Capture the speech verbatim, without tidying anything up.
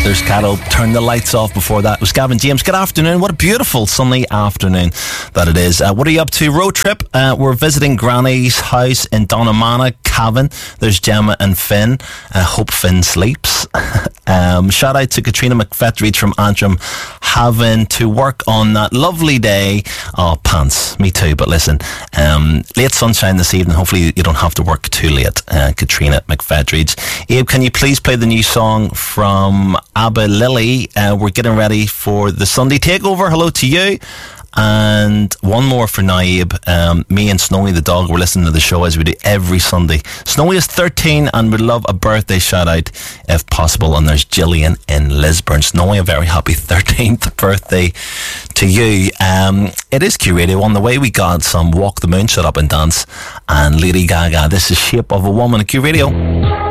There's Carol, Turn the Lights Off. Before that was Gavin James. Good afternoon. What a beautiful sunny afternoon that it is. Uh, what are you up to? Road trip. Uh, we're visiting Granny's house in Donamana, Cavan. There's Gemma and Finn. Uh, hope Finn sleeps. um, shout out to Katrina McFetridge from Antrim, having to work on that lovely day. Oh, pants. Me too. But listen, um, late sunshine this evening. Hopefully you don't have to work too late. Uh, Katrina McFetridge. Abe, can you please play the new song from Abba Lily? Uh, we're getting ready for the Sunday takeover. Hello to you. And one more for Naib. Um, me and Snowy the dog were listening to the show as we do every Sunday. Snowy is thirteen and would love a birthday shout out if possible. And there's Gillian in Lisburn. Snowy, a very happy thirteenth birthday to you. Um, it is Q Radio. On the way we got some Walk the Moon, Shut Up and Dance, and Lady Gaga. This is Shape of a Woman at Q Radio.